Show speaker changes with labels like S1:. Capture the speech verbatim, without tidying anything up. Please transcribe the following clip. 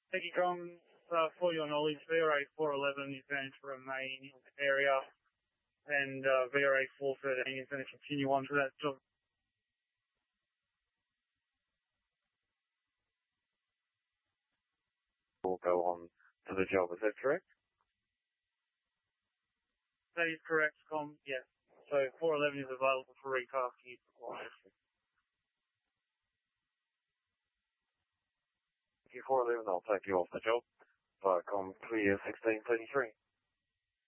S1: Thank you, Com. Uh, for your knowledge, V R A four eleven is going to remain in the area, and uh, V R A four thirteen is going to continue on to that job.
S2: Will go on to the job, is that correct?
S1: That is correct, Com, yes. So four eleven is available for recast use.
S2: Thank you, four eleven, I'll take you off the job. Viacom clear sixteen thirty-three.